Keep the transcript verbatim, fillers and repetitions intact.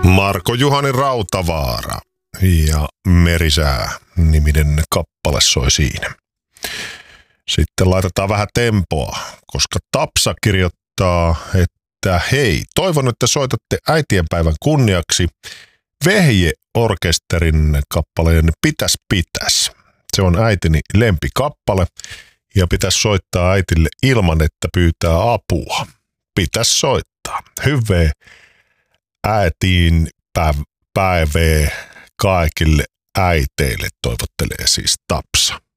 Marko Juhani Rautavaara ja Merisää-niminen kappale soi siinä. Sitten laitetaan vähän tempoa, koska Tapsa kirjoittaa, että hei, toivon, että soitatte äitienpäivän kunniaksi Vehje-orkesterin kappaleen Pitäs pitäs. Se on äitini lempikappale ja pitäisi soittaa äitille ilman, että pyytää apua. Pitäisi soittaa. Hyvää äitiin päivää kaikille äiteille, toivottelee siis Tapsa.